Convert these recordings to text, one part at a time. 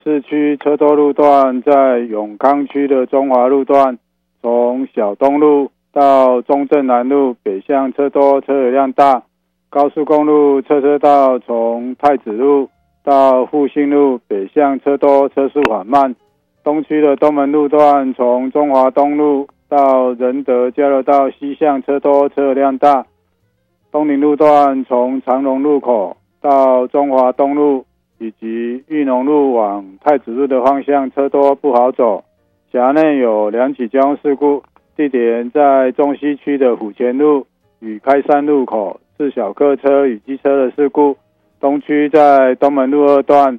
市区车多路段在永康区的中华路段，从小东路到中正南路北向车多车流量大，高速公路车道从太子路到复兴路北向车多车速缓慢，东区的东门路段从中华东路到仁德交流道西向车多车流量大，东宁路段从长荣路口到中华东路以及裕农路往太子路的方向车多不好走。辖内有2起交通事故，地点在中西区的府前路与开山路口是小客车与机车的事故，东区在东门路2段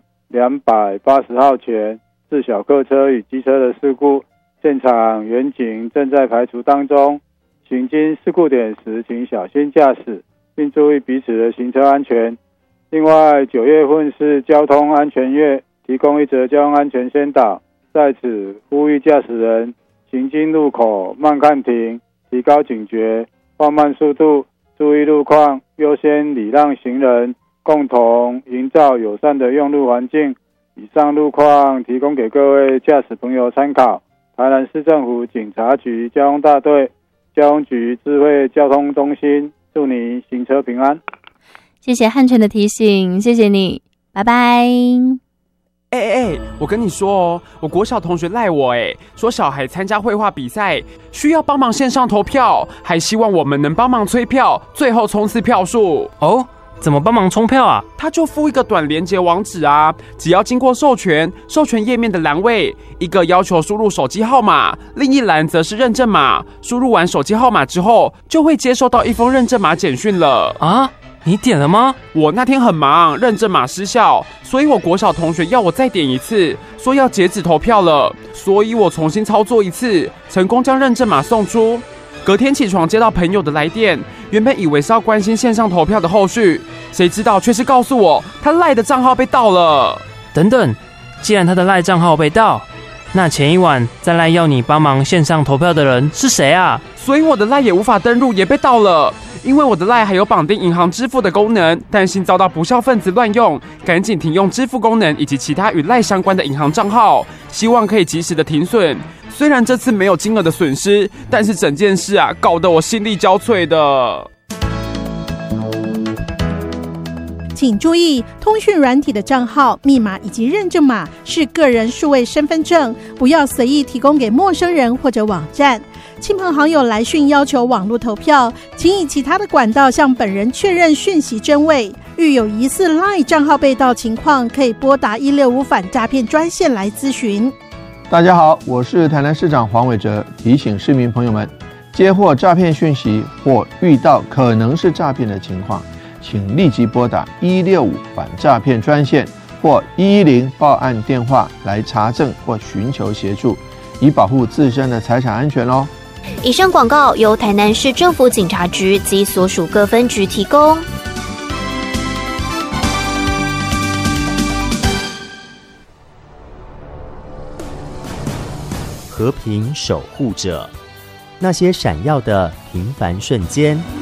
280号前是小客车与机车的事故，现场员警正在排除当中，行经事故点时请小心驾驶，并注意彼此的行车安全。另外，9月份是交通安全月，提供一则交通安全宣导，在此呼吁驾驶人行经路口慢看停，提高警觉，放慢速度，注意路况，优先礼让行人，共同营造友善的用路环境。以上路况提供给各位驾驶朋友参考。台南市政府警察局交通大队、交通局智慧交通中心，祝你行车平安。 谢谢汉城的提醒，谢谢你，拜拜。 我跟你说哦，我国小同学赖我说小孩参加绘画比赛需要帮忙线上投票，还希望我们能帮忙催票，最后冲刺票数。 哦，怎么帮忙冲票啊？ 他就附一个短连结网址啊，只要经过授权页面的栏位，一个要求输入手机号码，另一栏则是认证码。输入完手机号码之后，就会接收到一封认证码简讯了啊。你点了吗？ 我那天很忙，认证码失效，所以我国小同学要我再点一次，说要截止投票了，所以我重新操作一次，成功将认证码送出。隔天起床接到朋友的来电，原本以为是要关心线上投票的后续，谁知道却是告诉我他赖的账号被盗了。 等等，既然他的赖账号被盗，那前一晚在赖要你帮忙线上投票的人是谁啊？ 所以我的赖也无法登入，也被盗了。因为我的赖还有绑定银行支付的功能，担心遭到不肖分子乱用，赶紧停用支付功能以及其他与赖相关的银行账号，希望可以及时的停损。虽然这次没有金额的损失，但是整件事搞得我心力交瘁的。 请注意，通讯软体的账号、密码以及认证码是个人数位身份证，不要随意提供给陌生人或者网站。亲朋好友来讯要求网络投票，请以其他的管道向本人确认讯息真伪。遇有疑似 LINE 账号被盗情况，可以拨打165反诈骗专线来咨询。 大家好，我是台南市长黄伟哲，提醒市民朋友们，接获诈骗讯息或遇到可能是诈骗的情况，请立即拨打165反诈骗专线或110报案电话来查证或寻求协助，以保护自身的财产安全哦。 以上广告由台南市政府警察局及所属各分局提供。 和平守护者，那些闪耀的平凡瞬间。